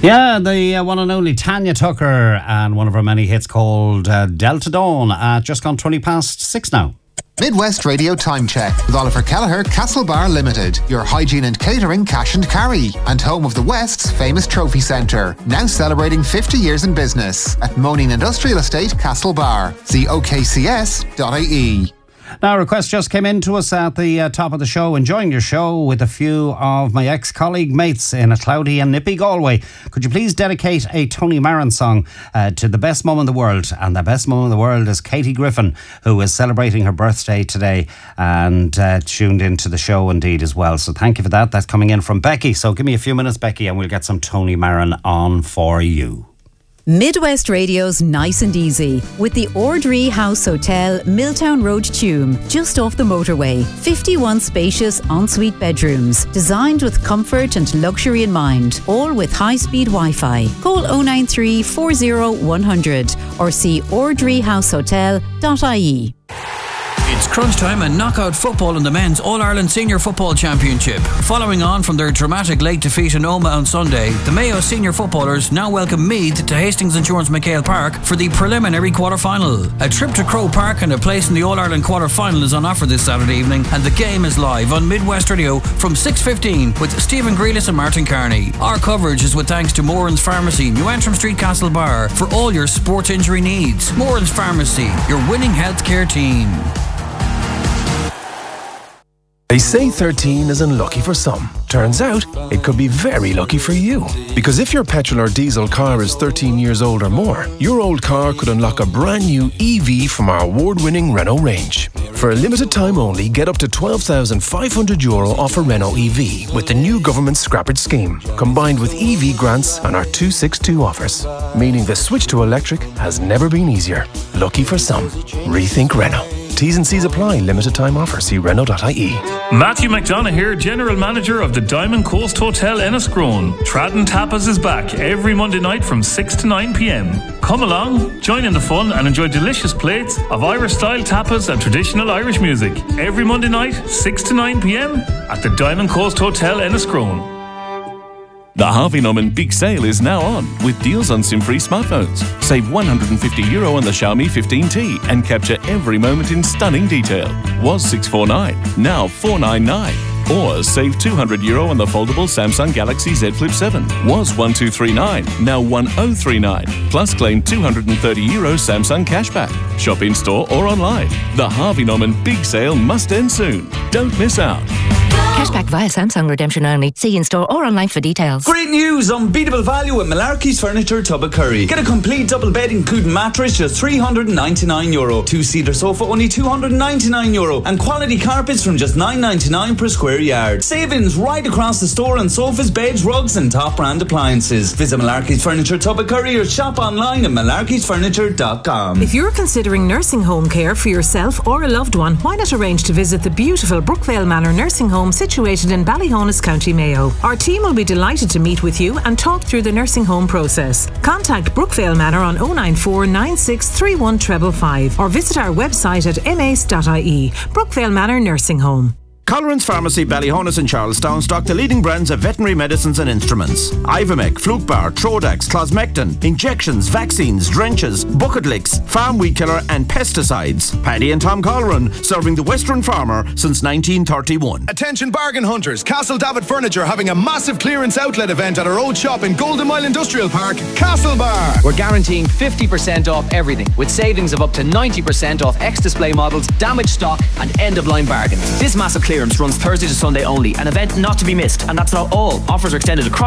Yeah, the one and only Tanya Tucker and one of her many hits called Delta Dawn. Just gone 20 past 6 now. Midwest Radio Time Check with Oliver Kelleher, Castlebar Limited, your hygiene and catering cash and carry, and home of the West's famous trophy centre, now celebrating 50 years in business at Moaning Industrial Estate, Castlebar. See okcs.ie. Now, a request just came in to us at the top of the show. Enjoying your show with a few of my ex-colleague mates in a cloudy and nippy Galway. Could you please dedicate a Tony Marin song to the best mum in the world? And the best mum in the world is Katie Griffin, who is celebrating her birthday today and tuned into the show indeed as well. So thank you for that. That's coming in from Becky. So give me a few minutes, Becky, and we'll get some Tony Marin on for you. Midwest Radio's Nice and Easy with the Ordree House Hotel, Milltown Road, Tuam, just off the motorway. 51 spacious ensuite bedrooms, designed with comfort and luxury in mind, all with high-speed Wi-Fi. Call 093 40 100 or see ordreehousehotel.ie. It's crunch time and knockout football in the men's All-Ireland Senior Football Championship. Following on from their dramatic late defeat in Omagh on Sunday, the Mayo senior footballers now welcome Meath to Hastings Insurance McHale Park for the preliminary quarter-final. A trip to Croke Park and a place in the All-Ireland quarter-final is on offer this Saturday evening, and the game is live on Midwest Radio from 6:15 with Stephen Grealis and Martin Carney. Our coverage is with thanks to Moran's Pharmacy, New Antrim Street, Castlebar, for all your sports injury needs. Moran's Pharmacy, your winning healthcare team. They say 13 is unlucky for some. Turns out, it could be very lucky for you. Because if your petrol or diesel car is 13 years old or more, your old car could unlock a brand new EV from our award-winning Renault range. For a limited time only, get up to €12,500 off a Renault EV with the new government scrappage scheme, combined with EV grants and our 262 offers. Meaning the switch to electric has never been easier. Lucky for some. Rethink Renault. T's and C's apply. Limited time offer. See Renault.ie. Matthew McDonough here, General Manager of the Diamond Coast Hotel Enniscrone. Tradden Tapas is back every Monday night from 6 to 9 p.m. Come along, join in the fun and enjoy delicious plates of Irish-style tapas and traditional Irish music. Every Monday night, 6 to 9 p.m. at the Diamond Coast Hotel Enniscrone. The Harvey Norman Big Sale is now on with deals on SIM-free smartphones. Save €150 on the Xiaomi 15T and capture every moment in stunning detail. Was $649, now $499. Or save €200 on the foldable Samsung Galaxy Z Flip 7. Was $1239, now $1039. Plus claim €230 Samsung cashback. Shop in store or online. The Harvey Norman Big Sale must end soon. Don't miss out. Cashback via Samsung redemption only. See in store or online for details. Great news! Unbeatable value at Malarkey's Furniture, Tubbercurry. Get a complete double bed including mattress just €399. Two-seater sofa only €299. And quality carpets from just $9.99 per square yard. Savings right across the store on sofas, beds, rugs and top brand appliances. Visit Malarkey's Furniture, Tubbercurry or shop online at malarkeysfurniture.com. If you're considering nursing home care for yourself or a loved one, why not arrange to visit the beautiful Brookvale Manor Nursing Home situated in Ballyhonus, County Mayo. Our team will be delighted to meet with you and talk through the nursing home process. Contact Brookvale Manor on 094 96 31 555 or visit our website at mace.ie. Brookvale Manor Nursing Home. Colleran's Pharmacy, Ballyhonus and Charlestown stock the leading brands of veterinary medicines and instruments. Ivomec, Flukebar, Trodax, Closmectin, injections, vaccines, drenches, bucket licks, farm weed killer and pesticides. Paddy and Tom Colleran, serving the Western farmer since 1931. Attention bargain hunters, Castle David Furniture having a massive clearance outlet event at our old shop in Golden Mile Industrial Park, Castlebar. We're guaranteeing 50% off everything, with savings of up to 90% off ex-display models, damaged stock and end-of-line bargains. This massive clearance runs Thursday to Sunday only, an event not to be missed, and that's not all. Offers are extended across